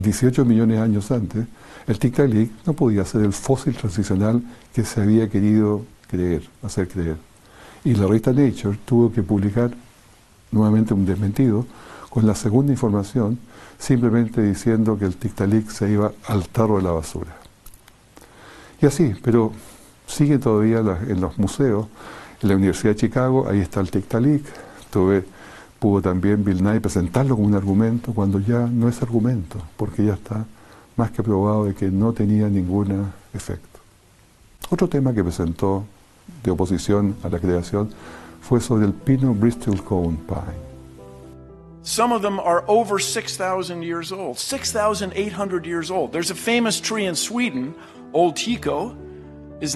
18 millones de años antes, el Tiktaalik no podía ser el fósil transicional que se había querido hacer creer. Y la revista Nature tuvo que publicar nuevamente un desmentido con la segunda información, simplemente diciendo que el Tiktaalik se iba al tarro de la basura. Y así, pero sigue todavía en los museos. En la Universidad de Chicago, ahí está el Tiktaalik. Pudo también Bill Nye presentarlo como un argumento cuando ya no es argumento, porque ya está más que probado de que no tenía ningún efecto. Otro tema que presentó de oposición a la creación fue sobre el pino Bristol Cone Pine. Some of them are over 6,000 years old, 6,800 years old. There's a famous tree in Sweden, Old Teako, is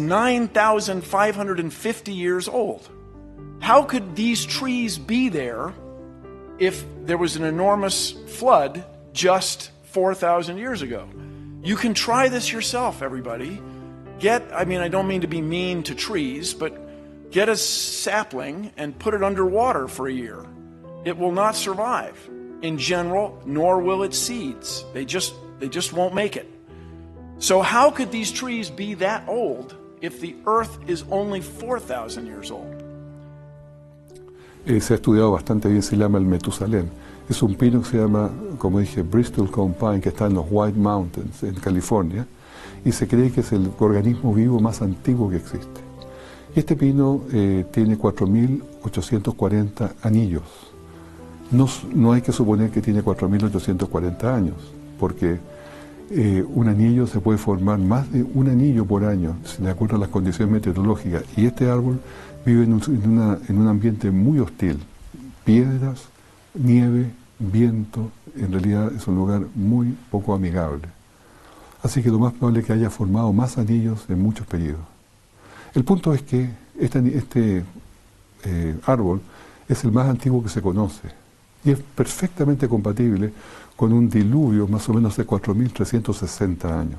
9,550 years old. How could these trees be there if there was an enormous flood just 4,000 years ago? You can try this yourself, everybody. I don't mean to be mean to trees, but get a sapling and put it underwater for a year. It will not survive in general, nor will its seeds. They just won't make it. So how could these trees be that old if the earth is only 4,000 years old? Se ha estudiado bastante bien, se llama el Metusalén. Es un pino que se llama, como dije, Bristol Cone Pine, que está en los White Mountains, en California, y se cree que es el organismo vivo más antiguo que existe. Y este pino tiene 4.840 anillos. No hay que suponer que tiene 4.840 años, porque un anillo se puede formar más de un anillo por año, de acuerdo a las condiciones meteorológicas. Y este árbol vive en un ambiente muy hostil. Piedras, nieve, viento, en realidad es un lugar muy poco amigable. Así que lo más probable es que haya formado más anillos en muchos periodos. El punto es que este árbol es el más antiguo que se conoce y es perfectamente compatible con un diluvio más o menos de 4.360 años.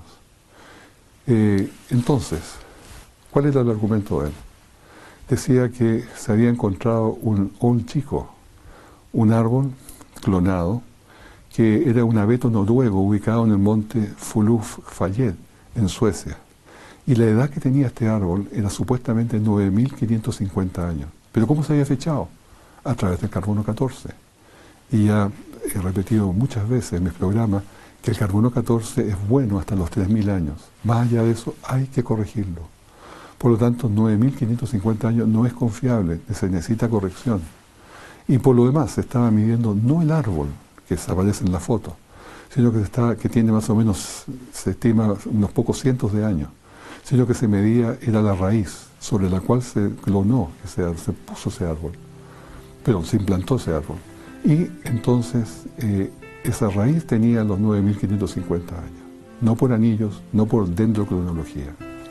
Entonces, ¿cuál era el argumento de él? Decía que se había encontrado un Old Teako, un árbol clonado, que era un abeto noruego ubicado en el monte Fulufallet, en Suecia. Y la edad que tenía este árbol era supuestamente 9.550 años. ¿Pero cómo se había fechado? A través del carbono 14. Y ya he repetido muchas veces en mis programas que el carbono 14 es bueno hasta los 3.000 años. Más allá de eso hay que corregirlo. Por lo tanto, 9.550 años no es confiable, se necesita corrección. Y por lo demás, se estaba midiendo no el árbol que aparece en la foto, sino que tiene más o menos, se estima, unos pocos cientos de años, sino que se medía era la raíz sobre la cual se clonó, se puso ese árbol, pero se implantó ese árbol. Y entonces esa raíz tenía los 9.550 años, no por anillos, no por dendrocronología.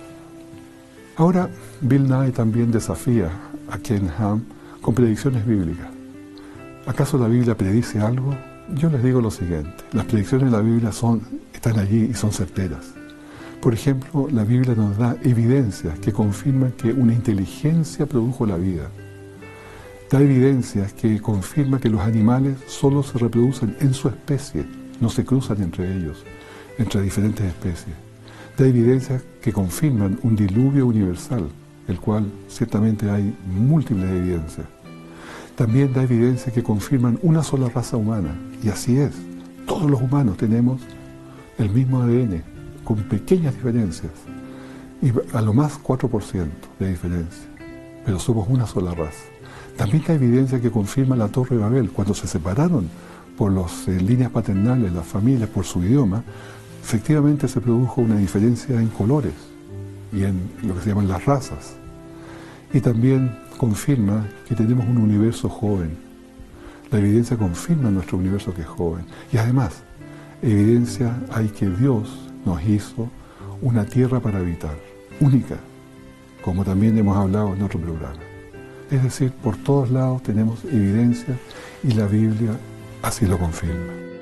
Ahora, Bill Nye también desafía a Ken Ham con predicciones bíblicas. ¿Acaso la Biblia predice algo? Yo les digo lo siguiente, las predicciones de la Biblia están allí y son certeras. Por ejemplo, la Biblia nos da evidencias que confirman que una inteligencia produjo la vida. Da evidencias que confirman que los animales solo se reproducen en su especie, no se cruzan entre ellos, entre diferentes especies. Da evidencias que confirman un diluvio universal, el cual ciertamente hay múltiples evidencias. También da evidencias que confirman una sola raza humana, y así es. Todos los humanos tenemos el mismo ADN, con pequeñas diferencias, y a lo más 4% de diferencia, pero somos una sola raza. También da evidencia que confirma la Torre de Babel. Cuando se separaron por las líneas paternales, las familias, por su idioma, efectivamente se produjo una diferencia en colores y en lo que se llaman las razas. Y también confirma que tenemos un universo joven. La evidencia confirma nuestro universo que es joven. Y además, evidencia hay que Dios nos hizo una tierra para habitar, única, como también hemos hablado en otro programa. Es decir, por todos lados tenemos evidencia y la Biblia así lo confirma.